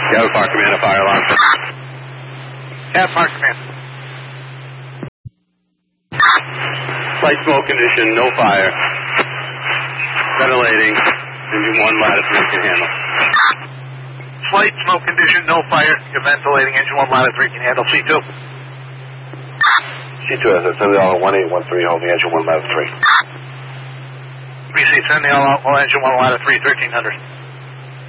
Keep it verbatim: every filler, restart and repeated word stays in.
Gavin Park Command, a fire alarm. Gavin Park Command. Light smoke condition, no fire. Ventilating. Engine one, ladder three can handle. Slight smoke condition, no fire. You're ventilating. Engine one, ladder three can handle. C two. C two has a send the all one eight one three, holding engine one, ladder three. B C, send the all, all engine one, ladder three, thirteen hundred.